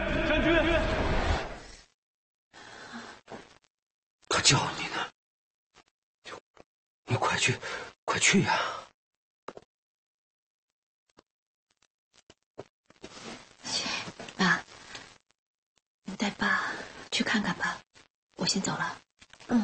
将军， 他叫你呢，你快去，快去呀！ 爸，你带爸去看看吧，我先走了。